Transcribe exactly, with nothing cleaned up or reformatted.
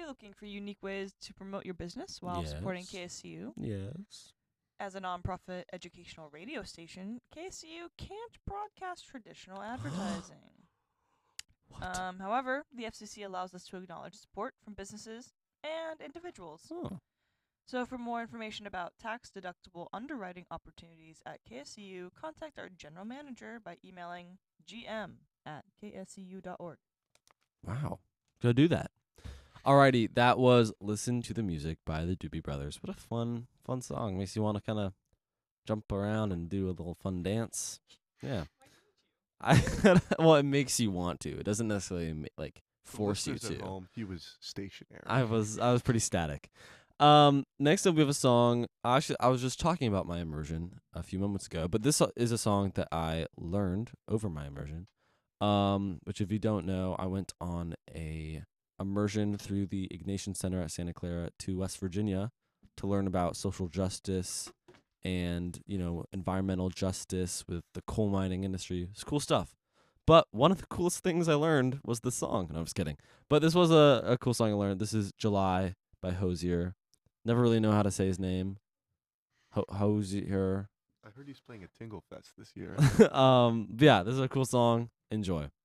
looking for unique ways to promote your business while supporting Yes. K S C U? Yes. As a nonprofit educational radio station, K S C U can't broadcast traditional advertising. What? Um, however, the F C C allows us to acknowledge support from businesses and individuals. Oh. So, for more information about tax-deductible underwriting opportunities at K S C U, contact our general manager by emailing g m at k s c u dot org. Wow. Go do that. Alrighty, that was Listen to the Music by the Doobie Brothers. What a fun, fun song. Makes you want to kind of jump around and do a little fun dance. Yeah. I well, it makes you want to. It doesn't necessarily ma- like For force you listeners at to. home, he was stationary. I was I was pretty static. Um, next up we have a song. Actually, I was just talking about my immersion a few moments ago, but this uh, is a song that I learned over my immersion. Um, which if you don't know, I went on a immersion through the Ignatian Center at Santa Clara to West Virginia to learn about social justice and, you know, environmental justice with the coal mining industry. It's cool stuff. But one of the coolest things I learned was the song. No, I'm just kidding. But this was a, a cool song I learned. This is July by Hosier. Never really know how to say his name. Ho- Hosier. I heard he's playing at Tingle Fest this year. um, but yeah, this is a cool song. Enjoy.